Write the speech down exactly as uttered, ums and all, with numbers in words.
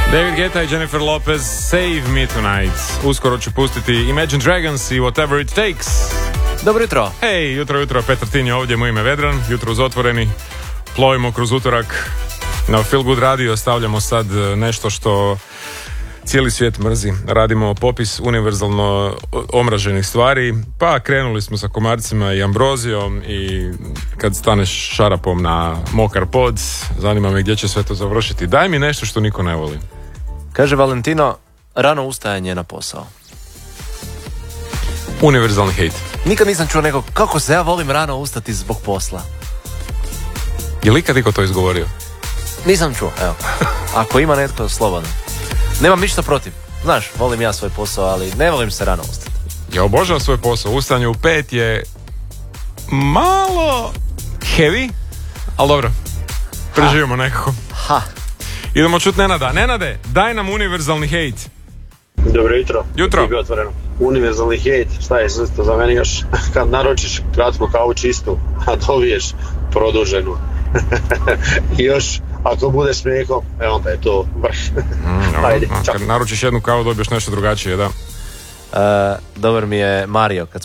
David Guetta i Jennifer Lopez, Save Me Tonight. Uskoro ću pustiti Imagine Dragons i Whatever It Takes. Dobro jutro. Hej, jutro, jutro, Petar Tin je ovdje, moj ime Vedran, jutro uz otvoreni, plovimo kroz utorak. Na Feel Good Radio stavljamo sad nešto što cijeli svijet mrzi. Radimo popis univerzalno omraženih stvari, pa krenuli smo sa komarcima i ambrozijom i kad staneš šarapom na mokar pod, zanima me gdje će sve to završiti. Daj mi nešto što niko ne voli. Kaže Valentino, rano ustajanje na posao. Univerzalni hejt. Nikad nisam čuo nekog, kako se ja volim rano ustati zbog posla. Je li ikad niko to izgovorio? Nisam čuo, evo. Ako ima netko, slobodno. Nemam ništa protiv. Znaš, volim ja svoj posao, ali ne volim se rano ustati. Ja obožavam svoj posao. Ustaanje u pet je malo heavy, ali dobro. Preživimo nekako. Ha. Idemo čut Nenada. Nenade, daj nam univerzalni hejt. Dobro jutro. Jutro. Bio otvoreno. Univerzalni hejt, šta je isto za mene još? Kad naručiš kratku kavu čistu, a dobiješ produženu. I još, ako budeš mlijeko, e onda je to vrh. Mm, Ajde, kad naručiš jednu kavu, dobiješ nešto drugačije, da. Uh, dobar mi je Mario, kad